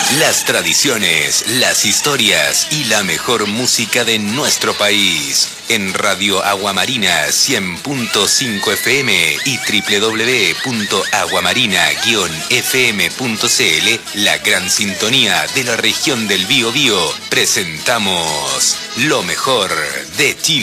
Las tradiciones, las historias y la mejor música de nuestro país. En Radio Aguamarina 100.5 FM y www.aguamarina-fm.cl, la gran sintonía de la región del Biobío, presentamos lo mejor de Chile.